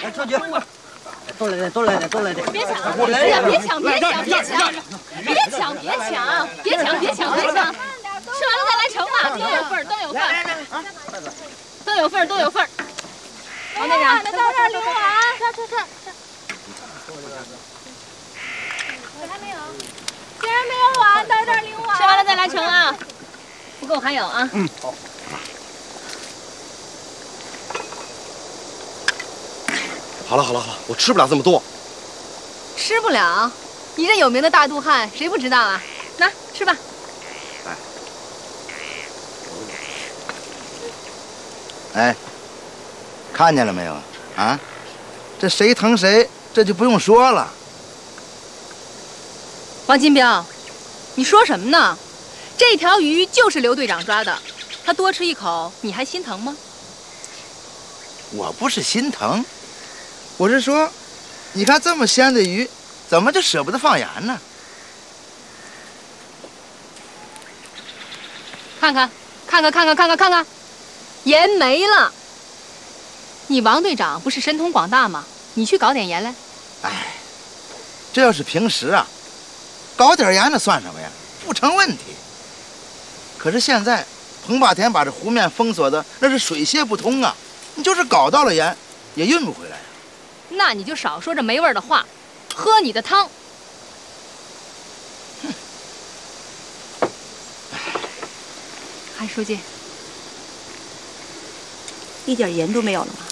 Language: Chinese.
来，出去。都来点，都来点，都来点！ 别抢！哎呀，别抢！别抢！别抢！别抢！别抢！别抢！别抢！别抢！吃完了再来盛嘛，都有份儿，都有份儿，都有份儿，都有份儿。王队长，到这儿领碗，吃。还没有，既然没有碗，到这儿领碗。吃完了再来盛啊，不够还有啊。 嗯，好。好了，我吃不了这么多。 吃不了？你这有名的大肚汉，谁不知道啊？拿吃吧。 哎，看见了没有啊？这谁疼谁，这就不用说了。 王金彪，你说什么呢？这条鱼就是刘队长抓的，他多吃一口，你还心疼吗？ 我不是心疼，我是说，你看这么鲜的鱼，怎么就舍不得放盐呢？ 看看，盐没了。你王队长不是神通广大吗？你去搞点盐来。 哎，这要是平时啊，搞点盐那算什么呀？不成问题。可是现在，彭霸田把这湖面封锁的那是水泄不通啊！你就是搞到了盐，也运不回来呀。 那你就少说这没味儿的话，喝你的汤。 韩书记，一点盐都没有了吗？